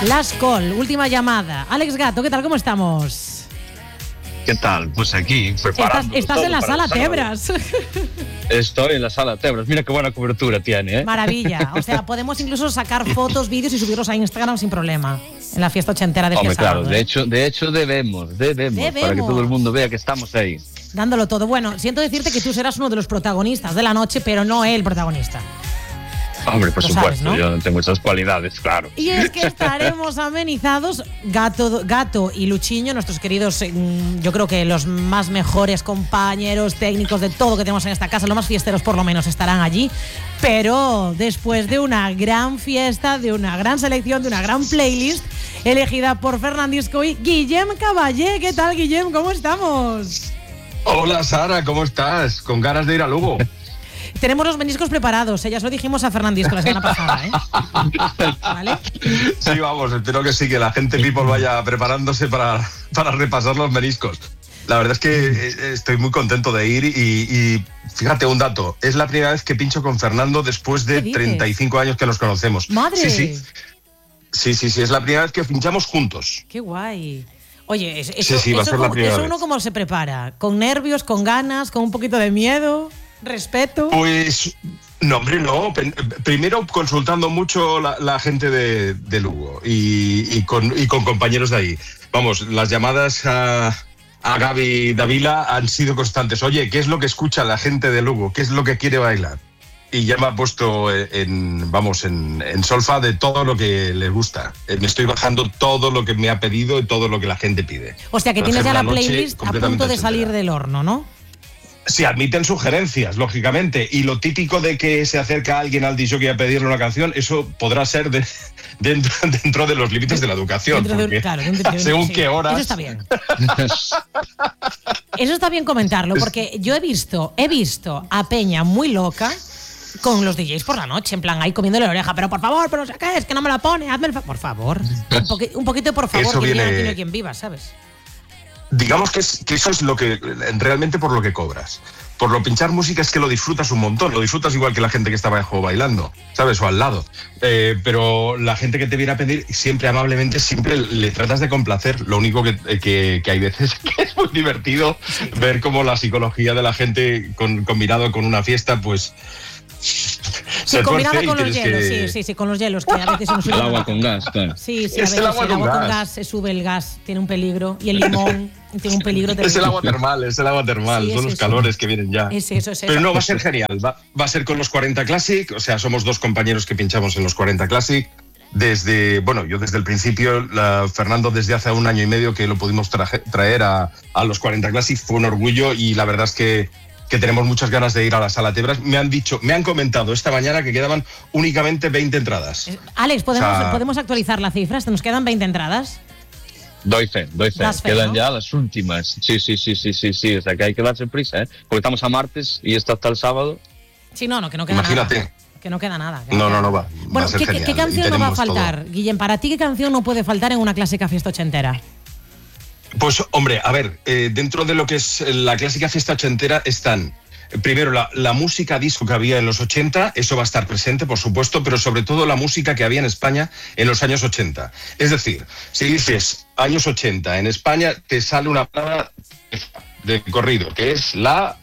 Last call, última llamada. Alex Gato, ¿qué tal? ¿Cómo estamos? ¿Qué tal? Pues aquí, preparando. Estás en la sala Tebras. Estoy en la sala Tebras. Mira qué buena cobertura tiene, ¿eh? Maravilla. O sea, podemos incluso sacar fotos, vídeos y subirlos a Instagram sin problema. En la fiesta ochentera de este sábado. Claro, de hecho debemos, para que todo el mundo vea que estamos ahí. Dándolo todo. Bueno, siento decirte que tú serás uno de los protagonistas de la noche, pero no el protagonista. Hombre, por supuesto, sabes, ¿no? Yo no tengo esas cualidades, claro. Y es que estaremos amenizados, Gato y Luchiño, nuestros queridos, yo creo que los más mejores compañeros técnicos de todo que tenemos en esta casa, los más fiesteros por lo menos, estarán allí. Pero después de una gran fiesta, de una gran selección, de una gran playlist elegida por Fernandisco y Guillem Caballé. ¿Qué tal, Guillem? ¿Cómo estamos? Hola, Sara, ¿cómo estás? Con ganas de ir a Lugo. Tenemos los meniscos preparados, ya se lo dijimos a Fernandisco la semana pasada, ¿eh? ¿Vale? Sí, vamos, espero que sí, que la gente people vaya preparándose para repasar los meniscos. La verdad es que estoy muy contento de ir y fíjate un dato, es la primera vez que pincho con Fernando después de 35 años que nos conocemos. ¡Madre! Sí, es la primera vez que pinchamos juntos. ¡Qué guay! Oye, eso uno cómo se prepara, con nervios, con ganas, con un poquito de miedo, respeto. Pues no, hombre, no. Primero consultando mucho la gente de Lugo y con compañeros de ahí. Vamos, las llamadas a Gaby Davila han sido constantes. Oye, ¿qué es lo que escucha la gente de Lugo? ¿Qué es lo que quiere bailar? Y ya me ha puesto en solfa de todo lo que le gusta. Me estoy bajando todo lo que me ha pedido y todo lo que la gente pide. O sea, que tienes ya la playlist a punto de salir del horno, ¿no? Se admiten sugerencias, lógicamente, y lo típico de que se acerca alguien al disjockey a pedirle una canción, eso podrá ser dentro de los límites de la educación. Según qué horas. Eso está bien. Eso está bien comentarlo, porque yo he visto a Peña muy loca con los DJs por la noche, en plan ahí comiéndole la oreja, pero por favor, pero no sé qué, es que no me la pone, hazme por favor. Un poquito de por favor, eso que viene... tiene quien viva, ¿sabes? Digamos que eso es lo que realmente por lo que cobras. Por lo pinchar música es que lo disfrutas un montón, lo disfrutas igual que la gente que está abajo bailando, ¿sabes? O al lado. Pero la gente que te viene a pedir, siempre amablemente, siempre le tratas de complacer. Lo único que hay veces que es muy divertido ver cómo la psicología de la gente combinado con una fiesta, pues... Sí, combinado con los hielos, sí, con los hielos, que a veces se nos sube el agua con gas, claro. Sí, a veces el agua con gas se sube el gas, tiene un peligro, y el limón tiene un peligro terrible. Es el agua termal, sí, son los calores que vienen ya. Pero no, va a ser genial, va a ser con los 40 Classic, o sea, somos dos compañeros que pinchamos en los 40 Classic. Yo desde el principio, Fernando desde hace 1 año y medio que lo pudimos traer a los 40 Classic, fue un orgullo y la verdad es que tenemos muchas ganas de ir a la sala Tebras. Me han comentado esta mañana que quedaban únicamente 20 entradas. Alex, ¿podemos actualizar la cifra? ¿Nos quedan 20 entradas? Doy fe. Quedan, ¿no? Ya las últimas. Sí. O sea que hay que darse prisa, ¿eh? Porque estamos a martes y esto hasta el sábado. Sí, no, que no queda Imagínate. nada. Que no queda nada. No va. Bueno, va a ser genial. ¿qué canción no va a faltar, Guillem? Para ti, ¿qué canción no puede faltar en una clásica fiesta ochentera? Pues, hombre, a ver, dentro de lo que es la clásica fiesta ochentera están, primero, la música disco que había en los 80, eso va a estar presente, por supuesto, pero sobre todo la música que había en España en los años 80. Es decir, si dices años 80 en España, te sale una palabra de corrido, que es la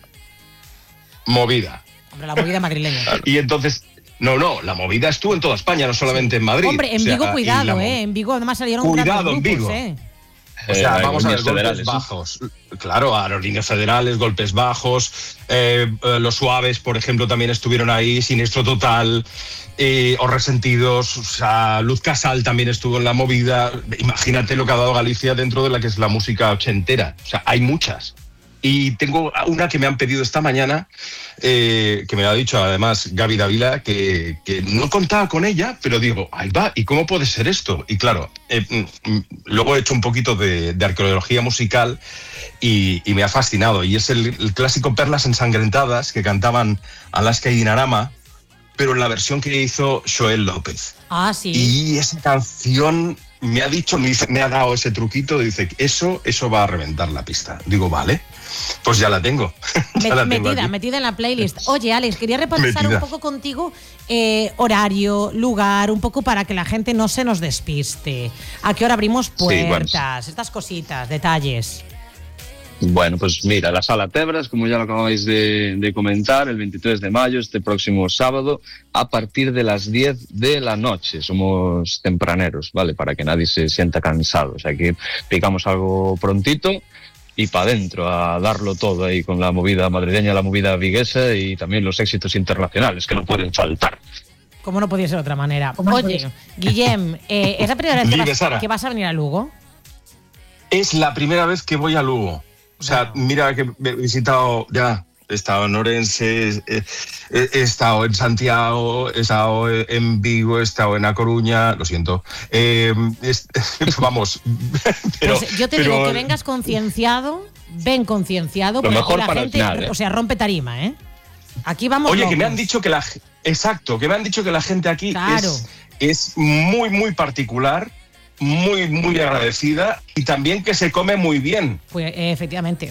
movida. Hombre, la movida madrileña. Y entonces... No, la movida estuvo en toda España, no solamente en Madrid. Hombre, en Vigo, cuidado, en Vigo además salieron grandes grupos, en Vigo. O sea, vamos a ver, golpes bajos. Claro, Aerolíneas Federales, golpes bajos, Los Suaves, por ejemplo, también estuvieron ahí, Siniestro Total, o Resentidos, o sea, Luz Casal también estuvo en la movida. Imagínate lo que ha dado Galicia dentro de la que es la música ochentera. O sea, hay muchas. Y tengo una que me han pedido esta mañana, que me ha dicho además Gaby Davila, que no contaba con ella, pero digo, ahí va, ¿y cómo puede ser esto? Y claro, luego he hecho un poquito de arqueología musical y me ha fascinado. Y es el clásico Perlas Ensangrentadas que cantaban Alaska y Dinarama, pero en la versión que hizo Joel López. Ah, sí. Y esa canción... me ha dado ese truquito, dice, eso va a reventar la pista. Digo, vale. Pues ya la tengo. Metida en la playlist. Oye, Alex, quería repasar un poco contigo horario, lugar, un poco para que la gente no se nos despiste. ¿A qué hora abrimos puertas? Estas cositas, detalles. Bueno, pues mira, la Sala Tebras, como ya lo acabáis de comentar, el 23 de mayo, este próximo sábado, a partir de las 10 de la noche. Somos tempraneros, ¿vale? Para que nadie se sienta cansado. O sea, que picamos algo prontito y para adentro, a darlo todo ahí con la movida madrileña, la movida viguesa y también los éxitos internacionales que no pueden faltar. Como no podía ser de otra manera. Oye, Guillem, ¿es la primera vez que vas a venir a Lugo? Es la primera vez que voy a Lugo. O sea, mira que he visitado ya, he estado en Orense, he estado en Santiago, he estado en Vigo, he estado en A Coruña, lo siento. Vamos. Pero, pues yo te digo que vengas concienciado, ven concienciado, lo mejor para gente, el final, o sea, rompe tarima, ¿eh? Aquí vamos. Oye, locos. que me han dicho que la gente aquí es muy, muy particular. Muy, muy agradecida y también que se come muy bien. Pues efectivamente.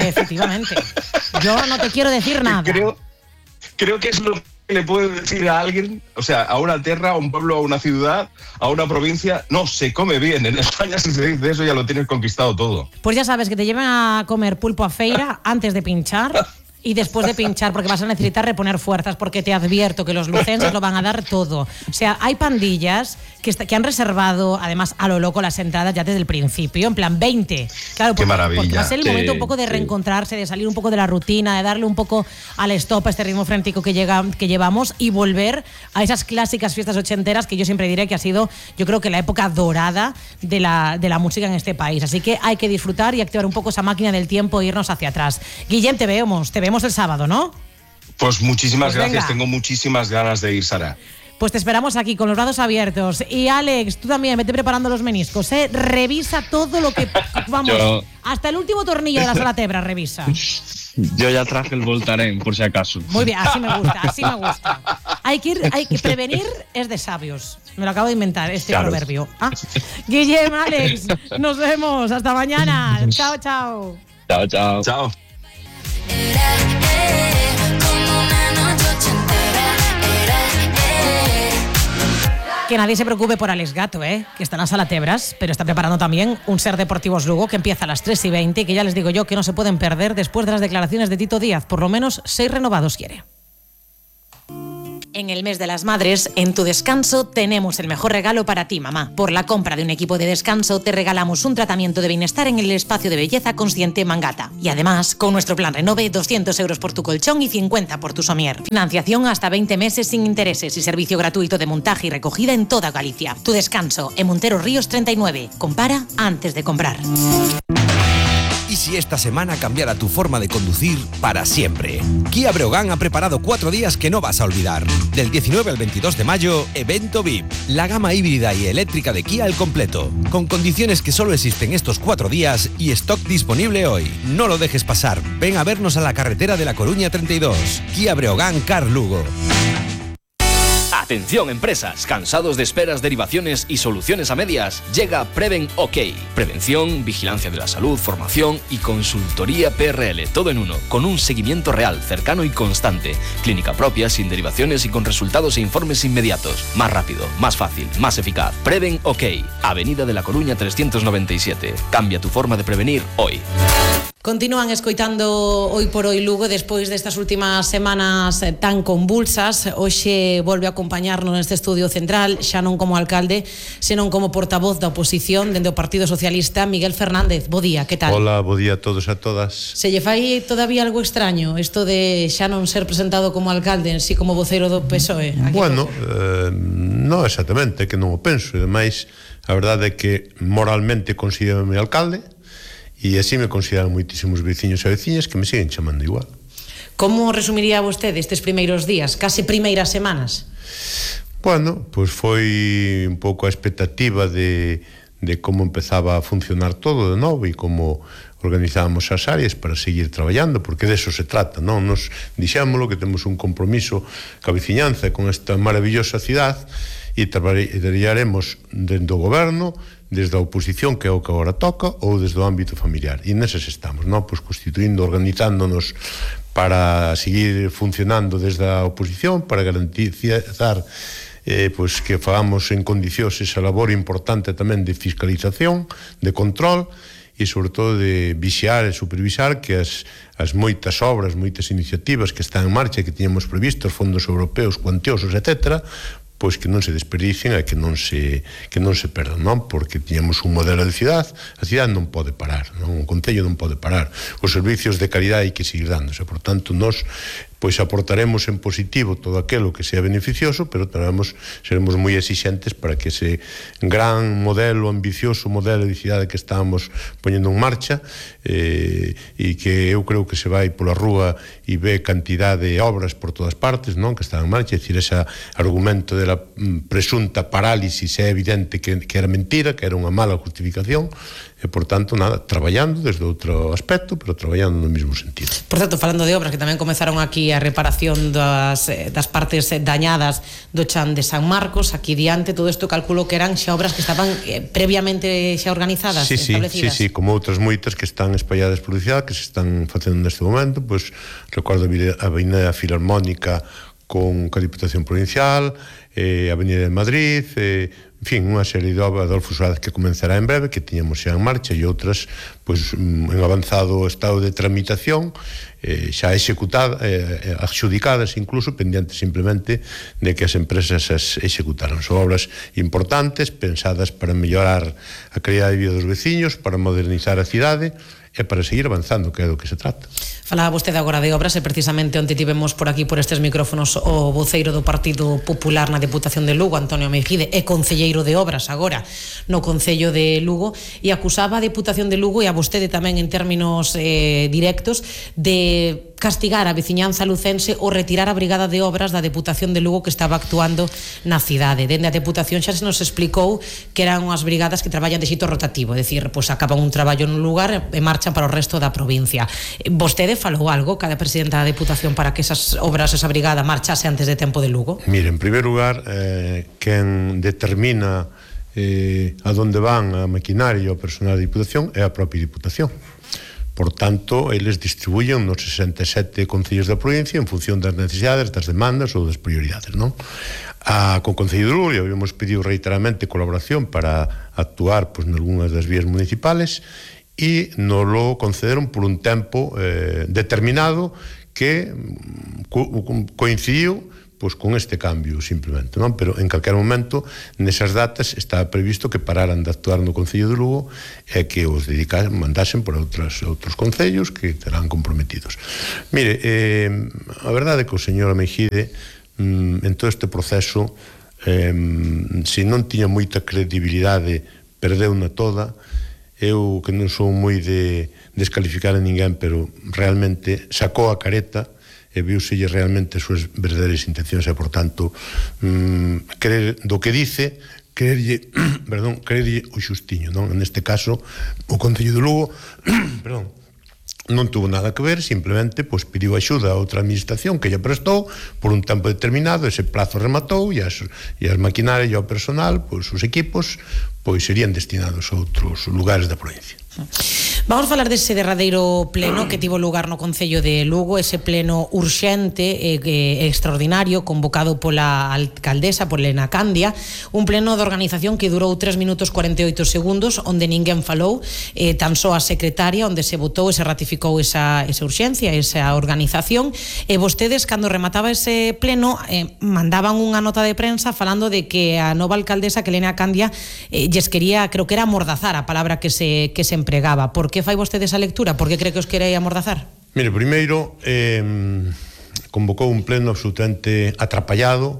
Yo no te quiero decir nada. Creo que es lo que le puedo decir a alguien, o sea, a una tierra, a un pueblo, a una ciudad, a una provincia. No, se come bien. En España, si se dice eso, ya lo tienes conquistado todo. Pues ya sabes que te lleven a comer pulpo a feira antes de pinchar. Y después de pinchar, porque vas a necesitar reponer fuerzas, porque te advierto que los lucenses lo van a dar todo. O sea, hay pandillas que han reservado, además, a lo loco las entradas ya desde el principio, en plan 20. Claro, qué maravilla. Porque va a ser el momento un poco de reencontrarse, de salir un poco de la rutina, de darle un poco al stop a este ritmo fréntico que llevamos y volver a esas clásicas fiestas ochenteras que yo siempre diré que ha sido, yo creo que la época dorada de la música en este país. Así que hay que disfrutar y activar un poco esa máquina del tiempo e irnos hacia atrás. Guillem, te vemos el sábado, ¿no? Pues muchísimas gracias, tengo muchísimas ganas de ir, Sara. Pues te esperamos aquí con los brazos abiertos. Y Alex, tú también, vete preparando los meniscos, ¿eh? Revisa todo lo que... Vamos, hasta el último tornillo de la Sala Tebras, revisa. Yo ya traje el Voltaren, por si acaso. Muy bien, así me gusta. Hay que prevenir, es de sabios. Me lo acabo de inventar, este proverbio. Guillem, Alex, nos vemos. Hasta mañana. Chao. Chao. Que nadie se preocupe por Alex Gato, que está en la Sala Tebras, pero está preparando también un Ser Deportivos Lugo que empieza a las 3:20 y que ya les digo yo que no se pueden perder después de las declaraciones de Tito Díaz. Por lo menos 6 renovados quiere. En el mes de las madres, en Tu Descanso, tenemos el mejor regalo para ti, mamá. Por la compra de un equipo de descanso, te regalamos un tratamiento de bienestar en el espacio de belleza Consciente Mangata. Y además, con nuestro plan Renove, 200 euros por tu colchón y 50 por tu somier. Financiación hasta 20 meses sin intereses y servicio gratuito de montaje y recogida en toda Galicia. Tu Descanso, en Montero Ríos 39. Compara antes de comprar. ¿Y si esta semana cambiara tu forma de conducir para siempre? Kia Breogán ha preparado 4 días que no vas a olvidar. Del 19 al 22 de mayo, evento VIP. La gama híbrida y eléctrica de Kia al completo. Con condiciones que solo existen estos 4 días y stock disponible hoy. No lo dejes pasar. Ven a vernos a la carretera de La Coruña 32. Kia Breogán Car Lugo. Atención empresas, cansados de esperas, derivaciones y soluciones a medias, llega Preven OK. Prevención, vigilancia de la salud, formación y consultoría PRL, todo en uno, con un seguimiento real, cercano y constante. Clínica propia, sin derivaciones y con resultados e informes inmediatos. Más rápido, más fácil, más eficaz. Preven OK, Avenida de La Coruña 397. Cambia tu forma de prevenir hoy. Continúan escoitando Hoy por Hoy Lugo despois destas últimas semanas tan convulsas. Hoxe volve a acompañarnos neste estudio central, xa non como alcalde, senón como portavoz da oposición dende o Partido Socialista, Miguel Fernández. Bo día, que tal? Hola, bo día a todos e a todas. Se lle fai todavía algo extraño isto de xa non ser presentado como alcalde, en sí como voceiro do PSOE? Bueno, non exactamente, que non o penso. E demais, a verdade é que moralmente considero-me alcalde, e así me consideran moitísimos veciños e veciñas que me siguen chamando igual. Como resumiría vostede estes primeiros días, case primeiras semanas? Bueno, pois foi un pouco a expectativa de como empezaba a funcionar todo de novo e como organizábamos as áreas para seguir traballando, porque deso se trata, non? Nos dixémolo que temos un compromiso ca veciñanza con esta maravillosa cidade e traballaremos dentro do goberno, desde a oposición, que é o que agora toca, ou desde o ámbito familiar. E neses estamos, non? Pois constituindo, organizándonos para seguir funcionando desde a oposición, para garantizar pois que fagamos en condicións esa labor importante tamén de fiscalización, de control, e sobre todo de vixiar e supervisar que as moitas obras, moitas iniciativas que están en marcha, que tiñamos previstos, fondos europeos cuantiosos, etc., pois que non se desperdicien e que non se perdan, non? Porque tiñamos un modelo de cidade, a cidade non pode parar, non? O concello non pode parar, os servicios de calidade hai que seguir dándose, por tanto, nós pois aportaremos en positivo todo aquilo que sea beneficioso, pero seremos moi exixentes para que ese gran modelo, ambicioso modelo de cidade que estamos poñendo en marcha, e que eu creo que se vai pola rúa e ve cantidad de obras por todas partes, non? Que están en marcha, é dicir, ese argumento de la presunta parálisis é evidente que era mentira, que era unha mala justificación, e, por tanto, nada, traballando desde outro aspecto, pero traballando no mesmo sentido. Por certo, falando de obras, que tamén comezaron aquí a reparación das partes dañadas do chan de San Marcos, aquí diante, todo isto calculo que eran xa obras que estaban previamente xa organizadas, establecidas. Sí, como outras moitas que están espalladas por cidade, que se están facendo neste momento, pois recordo a Avenida Filarmónica con a Diputación Provincial, a Avenida de Madrid, en fin, unha serie de obras de Adolfo Suárez que comenzará en breve, que tiñamos xa en marcha, e outras pois en avanzado estado de tramitación, xa executadas, adxudicadas incluso, pendientes simplemente de que as empresas as executaran. Son obras importantes, pensadas para mellorar a calidade de vida dos veciños, para modernizar a cidade e para seguir avanzando, que é do que se trata. Falaba vostede agora de obras, e precisamente onte tivemos por aquí, por estes micrófonos, o voceiro do Partido Popular na Deputación de Lugo, Antonio Mejide, e concelleiro de obras agora no Concello de Lugo, e acusaba a Deputación de Lugo e a vostede tamén en términos directos de castigar a veciñanza lucense ou retirar a brigada de obras da Deputación de Lugo que estaba actuando na cidade. Dende a Deputación xa se nos explicou que eran unhas brigadas que traballan de xeito rotativo, é dicir, pois acaban un traballo nun lugar e marchan para o resto da provincia. Vostede falou algo cada presidenta da Deputación para que esas obras, esa brigada marchase antes de tempo de Lugo? Mire, en primeiro lugar, quen determina a donde van a maquinaria e o personal da Diputación é a propia Diputación. Por tanto, eles distribuyen nos 67 concellos da provincia en función das necesidades, das demandas ou das prioridades, non? Co Concello de Lugo habíamos pedido reiteradamente colaboración para actuar pois, nalgúnas das vías municipales e nos lo concederon por un tempo determinado que coincidiu pois con este cambio, simplemente, non? Pero en calquer momento, nesas datas, estaba previsto que pararan de actuar no Concello de Lugo e que os mandasen por outros concellos que terán comprometidos. Mire, a verdade é que o señor Mejide, en todo este proceso, se non tiña moita credibilidade, perdeu-na toda. Eu, que non sou moi de descalificar a ninguén, pero realmente sacou a careta e viuselle realmente as súas verdadeiras intencións e, por tanto, creer do que dice, creerlle o xustiño, non? Neste caso, o Concello de Lugo non tuvo nada que ver, simplemente pois, pediu axuda a outra administración que lle prestou por un tempo determinado, ese plazo rematou e as maquinarias e o personal, pois, os equipos, pois serían destinados a outros lugares da provincia. Vamos a falar dese derradeiro pleno que tivo lugar no Concello de Lugo, ese pleno urxente e extraordinario convocado pola alcaldesa, por Elena Candia, un pleno de organización que durou 3 minutos 48 segundos, onde ninguén falou, tan só a secretaria, onde se votou e se ratificou esa urxencia, esa organización, e vostedes, cando remataba ese pleno, mandaban unha nota de prensa falando de que a nova alcaldesa, que Elena Candia, lles quería, creo que era amordazar a palabra que se empregaba. Por que fai vostede esa lectura? Por que cree que os quere amordazar? Mire, primeiro convocou un pleno absolutamente atrapallado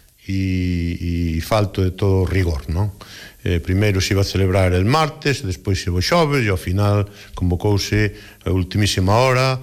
e falto de todo rigor, non? Primeiro se iba a celebrar el martes, despois se o xoves e ao final convocouse a ultimísima hora,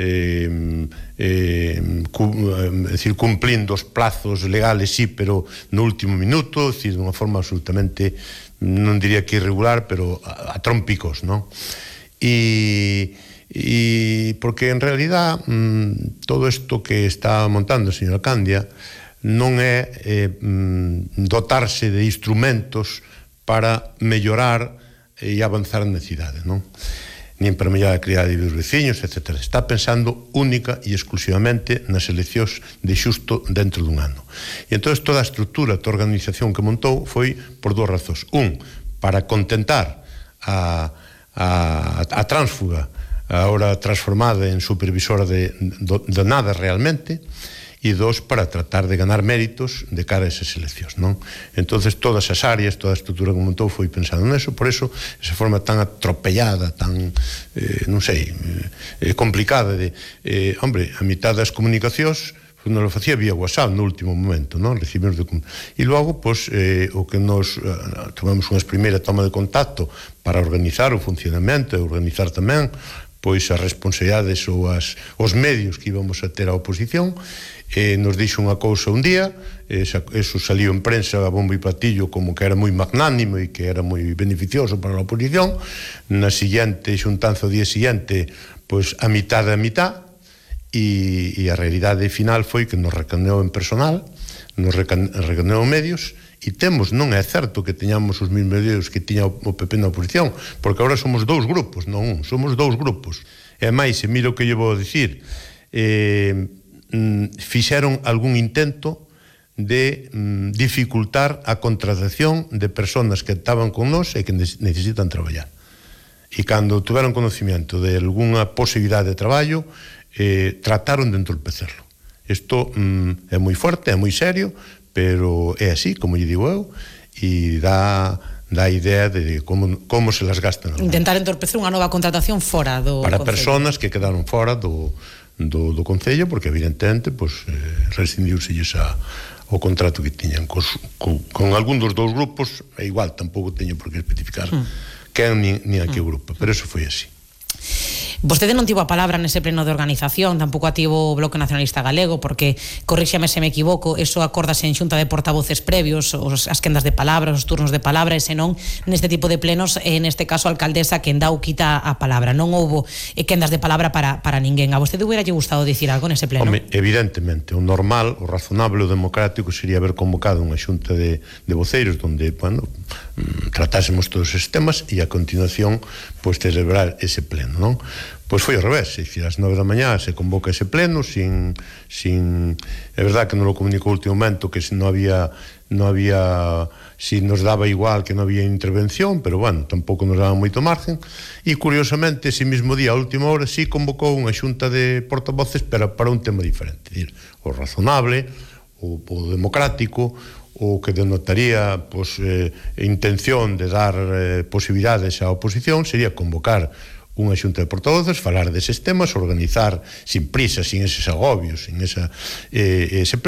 cumplindo os plazos legales, sí, pero no último minuto, de unha forma absolutamente, non diría que irregular, pero a trompicos, non? E porque en realidad todo isto que está montando a señora Candia non é dotarse de instrumentos para mellorar e avanzar na cidade, non? Nin para mellorar a criada dos veciños, etc. Está pensando única e exclusivamente nas eleccións de xusto dentro dun ano. E entón toda a estrutura, toda a organización que montou foi por dúas razóns. Un, para contentar a tránsfuga, ahora transformada en supervisora de nada realmente, e dos, para tratar de ganar méritos de cara a esas eleccións, non? Entonces todas as áreas, toda a estrutura que montou foi pensando neso, por eso esa forma tan atropellada, tan, non sei, complicada de, hombre, a mitad das comunicacións non lo facía vía WhatsApp no último momento, non? Recibimos e logo, pois, o que nos tomamos unha primeira toma de contacto para organizar o funcionamento e organizar tamén pois as responsabilidades ou os medios que íbamos a ter a oposición. Nos dixo unha cousa un día, eso saliu en prensa a bombo e platillo como que era moi magnánimo e que era moi beneficioso para a oposición. Na siguiente xuntanza, o día siguiente, pois a mitad e a mitad, e a realidade final foi que nos recaneou en personal, nos recaneou en medios, e temos, non é certo que teñamos os mesmos medios que tiña o PP na oposición, porque agora somos dous grupos, non un, somos dous grupos. E máis, se miro o que lle vou dicir, fixeron algún intento de dificultar a contratación de personas que estaban con nós e que necesitan traballar. E cando tuveron conocimiento de algunha posibilidade de traballo, trataron de entorpecerlo. Isto é moi forte, é moi serio, pero é así, como lle digo eu, e dá idea de como se las gastan. Intentar entorpecer unha nova contratación fora do para Concello. Personas que quedaron fora do Concello, porque evidentemente rescindiuselles o contrato que tiñan con algún dos dous grupos, é igual, tampouco teño por que especificar quen nin a que grupo, pero eso foi así. Vostede non tivo a palabra nese pleno de organización, tampouco a tivo o Bloque Nacionalista Galego, porque, corríxame se me equivoco, eso acórdase en xunta de portavoces previos, as quendas de palabra, os turnos de palabra, e senón neste tipo de plenos, neste caso a alcaldesa quen dá ou quita a palabra. Non houbo quendas de palabra para ninguén. A vostede hubiera lle gustado dicir algo nese pleno? Home, evidentemente, o normal, o razonable, o democrático sería haber convocado unha xunta de voceiros donde, bueno, tratásemos todos estes temas e a continuación, pois, celebrar ese pleno, non? Pois foi ao revés, é dicir, ás 9 da mañá se convoca ese pleno sin é verdad que non lo comunicou o último momento que non había si nos daba igual que non había intervención, pero bueno, tampouco nos daba moito margen, e curiosamente ese mismo día, a última hora, sí convocou unha xunta de portavoces para un tema diferente, é dicir, o razonable, o democrático, o que denotaría intención de dar posibilidades á oposición sería convocar unha xunta de portavoces, falar deses temas, organizar sin prisa, sin eses agobios, sin ese